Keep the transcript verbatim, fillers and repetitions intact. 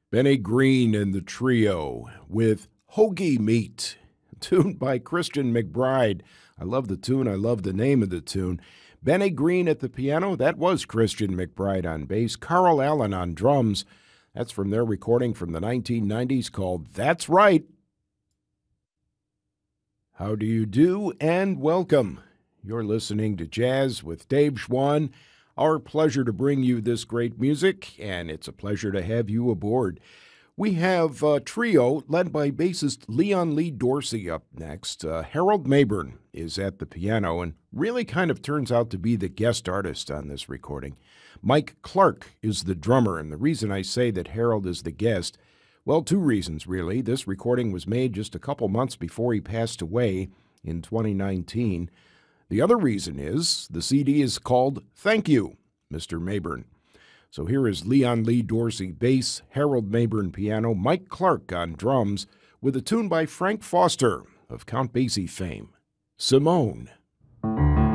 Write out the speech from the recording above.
Benny Green and the Trio with Hoagie Meat, tuned by Christian McBride. I love the tune. I love the name of the tune. Benny Green at the piano, that was Christian McBride on bass. Carl Allen on drums. That's from their recording from the nineteen nineties called That's Right. How do you do, and welcome. You're listening to Jazz with Dave Schwann. Our pleasure to bring you this great music, and it's a pleasure to have you aboard. We have a trio led by bassist Leon Lee Dorsey up next. Uh, Harold Mabern is at the piano and really kind of turns out to be the guest artist on this recording. Mike Clark is the drummer, and the reason I say that Harold is the guest, well, two reasons really. This recording was made just a couple months before he passed away in twenty nineteen. The other reason is the C D is called Thank You, Mister Mabern. So here is Leon Lee Dorsey bass, Harold Mabern piano, Mike Clark on drums, with a tune by Frank Foster of Count Basie fame, Simone.